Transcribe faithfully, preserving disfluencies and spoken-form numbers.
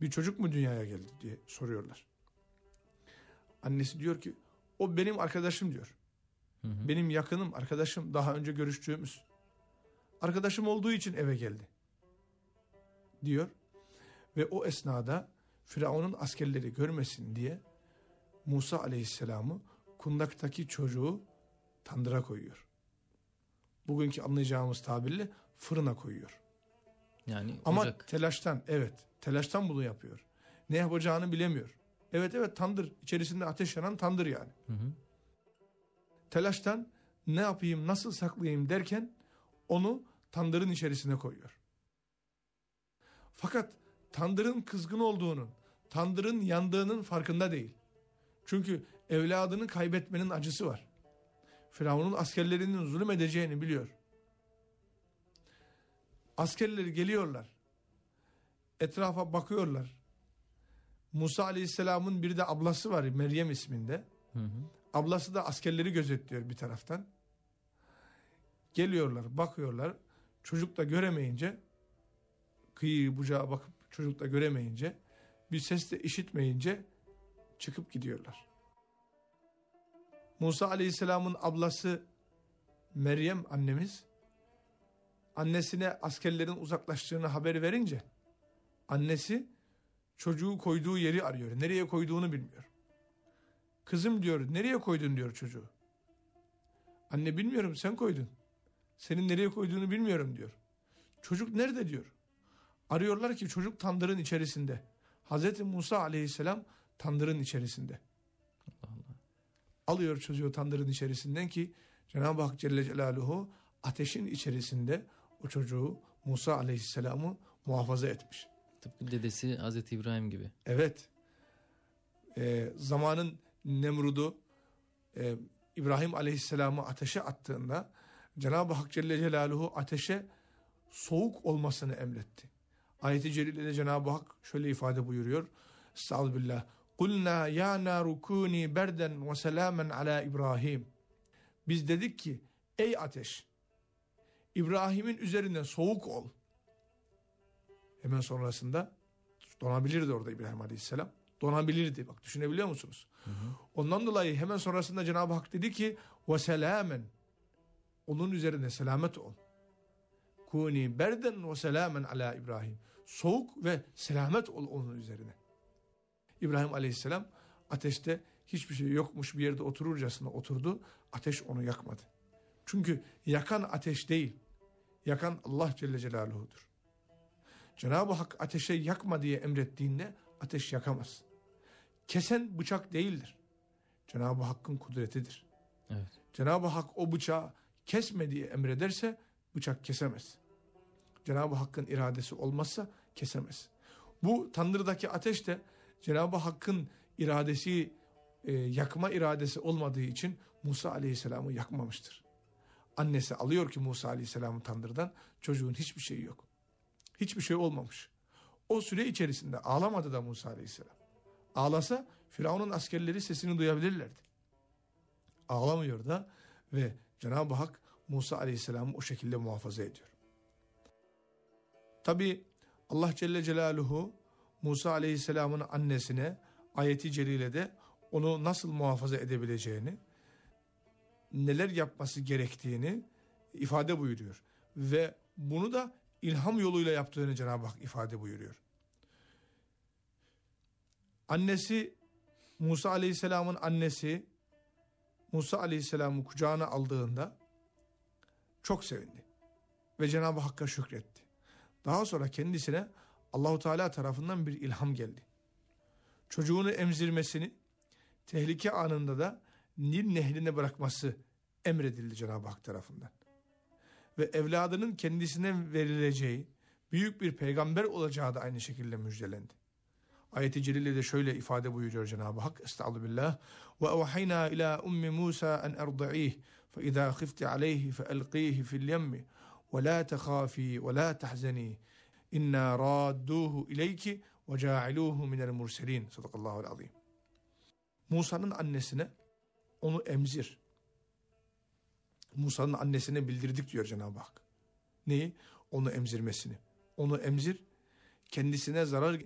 bir çocuk mu dünyaya geldi diye soruyorlar. Annesi diyor ki o benim arkadaşım diyor. Hı hı. Benim yakınım, arkadaşım, daha önce görüştüğümüz. Arkadaşım olduğu için eve geldi diyor. Ve o esnada Firavun'un askerleri görmesin diye Musa aleyhisselamı kundaktaki çocuğu tandıra koyuyor. Bugünkü anlayacağımız tabirle fırına koyuyor. Yani ama ocak. telaştan, evet, telaştan bunu yapıyor. Ne yapacağını bilemiyor. Evet evet tandır, içerisinde ateş yanan tandır yani. Hı hı. Telaştan ne yapayım, nasıl saklayayım derken onu tandırın içerisine koyuyor. Fakat tandırın kızgın olduğunun, tandırın yandığının farkında değil. Çünkü evladını kaybetmenin acısı var. Firavun'un askerlerinin zulüm edeceğini biliyor. Askerleri geliyorlar. Etrafa bakıyorlar. Musa Aleyhisselam'ın bir de ablası var, Meryem isminde. Hı hı. Ablası da askerleri gözetliyor bir taraftan. Geliyorlar, bakıyorlar. Çocuk da göremeyince, kıyı bucağa bakıp çocuk da göremeyince, bir ses de işitmeyince çıkıp gidiyorlar. Musa Aleyhisselam'ın ablası Meryem annemiz, annesine askerlerin uzaklaştığını haber verince, annesi çocuğu koyduğu yeri arıyor. Nereye koyduğunu bilmiyor. Kızım diyor, nereye koydun diyor çocuğu. Anne bilmiyorum, sen koydun. Senin nereye koyduğunu bilmiyorum diyor. Çocuk nerede diyor. Arıyorlar ki çocuk tandırın içerisinde. Hazreti Musa aleyhisselam tandırın içerisinde. Allah Allah. Alıyor çocuğu tandırın içerisinden ki Cenab-ı Hak Celle Celaluhu ateşin içerisinde o çocuğu, Musa aleyhisselamı muhafaza etmiş. Tıpkı dedesi Hazreti İbrahim gibi. Evet. Ee, zamanın Nemrud'u e, İbrahim aleyhisselamı ateşe attığında Cenab-ı Hak Celle Celaluhu ateşe soğuk olmasını emretti. Ayet-i Celile'de Cenab-ı Hak şöyle ifade buyuruyor. Estağfirullah. Kulna ya naru kuni berden ve selamen ala İbrahim. Biz dedik ki ey ateş, İbrahim'in üzerine soğuk ol. Hemen sonrasında donabilirdi orada İbrahim Aleyhisselam. Donabilirdi. Bak düşünebiliyor musunuz? Hı hı. Ondan dolayı hemen sonrasında Cenab-ı Hak dedi ki ve selamen. Onun üzerine selamet ol. Kuni berden ve selamen ala İbrahim. Soğuk ve selamet ol onun üzerine. İbrahim Aleyhisselam ateşte hiçbir şey yokmuş bir yerde otururcasına oturdu. Ateş onu yakmadı. Çünkü yakan ateş değil. Yakan Allah Celle Celaluhu'dur. Cenab-ı Hak ateşe yakma diye emrettiğinde ateş yakamaz. Kesen bıçak değildir. Cenab-ı Hakk'ın kudretidir. Evet. Cenab-ı Hak o bıçağı kesme diye emrederse bıçak kesemez. Cenab-ı Hakk'ın iradesi olmazsa kesemez. Bu tandırdaki ateş de Cenab-ı Hakk'ın iradesi, e, yakma iradesi olmadığı için Musa Aleyhisselam'ı yakmamıştır. Annesi alıyor ki Musa Aleyhisselam'ı tandırdan, çocuğun hiçbir şeyi yok. Hiçbir şey olmamış. O süre içerisinde ağlamadı da Musa Aleyhisselam. Ağlasa Firavun'un askerleri sesini duyabilirlerdi. Ağlamıyor da ve Cenab-ı Hak Musa Aleyhisselam'ı o şekilde muhafaza ediyor. Tabi Allah Celle Celaluhu Musa Aleyhisselam'ın annesine ayeti celilede onu nasıl muhafaza edebileceğini, neler yapması gerektiğini ifade buyuruyor. Ve bunu da ilham yoluyla yaptığını Cenab-ı Hak ifade buyuruyor. Annesi, Musa Aleyhisselam'ın annesi Musa Aleyhisselam'ı kucağına aldığında çok sevindi ve Cenab-ı Hakk'a şükretti. Daha sonra kendisine Allahu Teala tarafından bir ilham geldi. Çocuğunu emzirmesini, tehlike anında da Nil nehrine bırakması emredildi Cenab-ı Hak tarafından. Ve evladının kendisine verileceği büyük bir peygamber olacağı da aynı şekilde müjdelendi. Ayet-i Celile'de şöyle ifade buyuruyor Cenab-ı Hak. Estağfirullah. Ve evhayna ila ummi Musa en erdi'ih fe izâ khifti aleyhi fe elqîhi fil yemmi ve la tehâfî ve la tahzenî inna radduhu ileyki ve câiluhu minel murselîn. Sadakallahu'l azîm. Musa'nın annesine onu emzir. Musa'nın annesine bildirdik diyor Cenab-ı Hak. Neyi? Onu emzirmesini. Onu emzir. Kendisine zarar